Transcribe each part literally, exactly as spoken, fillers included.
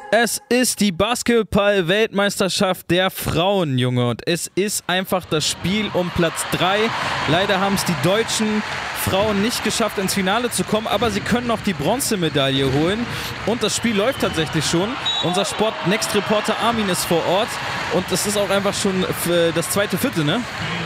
Es ist die Basketball-Weltmeisterschaft der Frauen, Junge. Und es ist einfach das Spiel um Platz drei. Leider haben es die deutschen Frauen nicht geschafft, ins Finale zu kommen. Aber sie können noch die Bronzemedaille holen. Und das Spiel läuft tatsächlich schon. Unser Sport-Next-Reporter Armin ist vor Ort. Und es ist auch einfach schon das zweite Viertel, ne?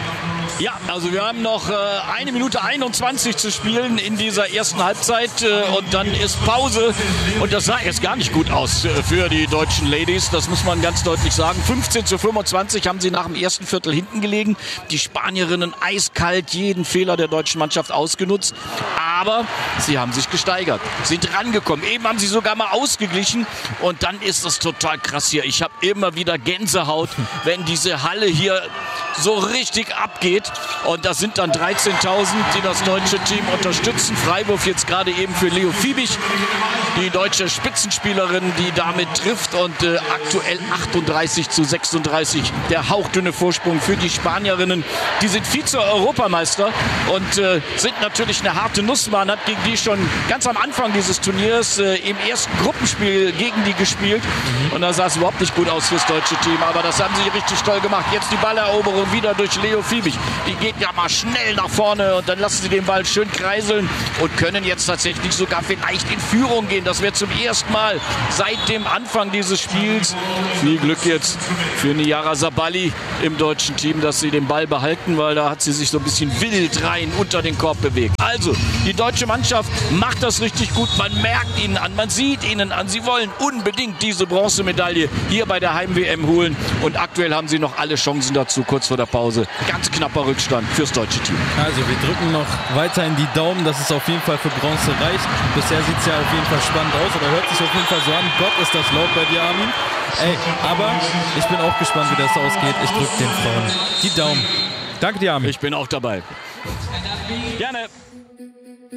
Ja, also wir haben noch äh, eine Minute einundzwanzig zu spielen in dieser ersten Halbzeit äh, und dann ist Pause und das sah jetzt gar nicht gut aus äh, für die deutschen Ladies, das muss man ganz deutlich sagen. fünfzehn zu fünfundzwanzig haben sie nach dem ersten Viertel hinten gelegen. Die Spanierinnen eiskalt jeden Fehler der deutschen Mannschaft ausgenutzt, aber sie haben sich gesteigert, sind rangekommen. Eben haben sie sogar mal ausgeglichen und dann ist es total krass hier. Ich habe immer wieder Gänsehaut, wenn diese Halle hier so richtig abgeht. Und das sind dann dreizehntausend, die das deutsche Team unterstützen. Freiwurf jetzt gerade eben für Leo Fiebig, die deutsche Spitzenspielerin, die damit trifft. Und äh, aktuell achtunddreißig zu sechsunddreißig, der hauchdünne Vorsprung für die Spanierinnen. Die sind Vize-Europameister und äh, sind natürlich eine harte Nuss. Man hat gegen die schon ganz am Anfang dieses Turniers äh, im ersten Gruppenspiel gegen die gespielt. Und da sah es überhaupt nicht gut aus fürs deutsche Team. Aber das haben sie richtig toll gemacht. Jetzt die Balleroberung wieder durch Leo Fiebig. Die geht ja mal schnell nach vorne und dann lassen sie den Ball schön kreiseln und können jetzt tatsächlich sogar vielleicht in Führung gehen. Das wäre zum ersten Mal seit dem Anfang dieses Spiels. Viel Glück jetzt für Niara Sabali im deutschen Team, dass sie den Ball behalten, weil da hat sie sich so ein bisschen wild rein unter den Korb bewegt. Also, die deutsche Mannschaft macht das richtig gut. Man merkt ihnen an, man sieht ihnen an, sie wollen unbedingt diese Bronzemedaille hier bei der Heim-W M holen und aktuell haben sie noch alle Chancen dazu, kurz vor der Pause. Ganz knapper Rückstand fürs deutsche Team. Also wir drücken noch weiterhin die Daumen, dass es auf jeden Fall für Bronze reicht. Bisher sieht es ja auf jeden Fall spannend aus oder hört sich auf jeden Fall so an. Gott, ist das laut bei dir, Armin. Ey, aber ich bin auch gespannt, wie das ausgeht. Ich drücke den Frauen die Daumen. Danke dir, Armin. Ich bin auch dabei. Gerne.